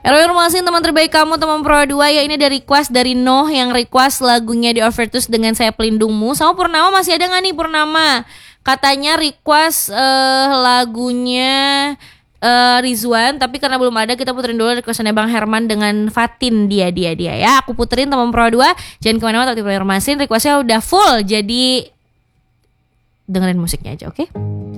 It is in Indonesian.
Informasi teman terbaik kamu, teman Pro 2 ya. Ini ada request dari Noh yang request lagunya di Overtus dengan Saya Pelindungmu. Sama Purnama, masih ada gak nih Purnama? Katanya request lagunya Rizwan, tapi karena belum ada kita puterin dulu requestannya Bang Herman dengan Fatin dia ya. Aku puterin teman Pro 2. Jangan kemana-mana, tapi informasi requestnya udah full. Jadi dengerin musiknya aja, oke?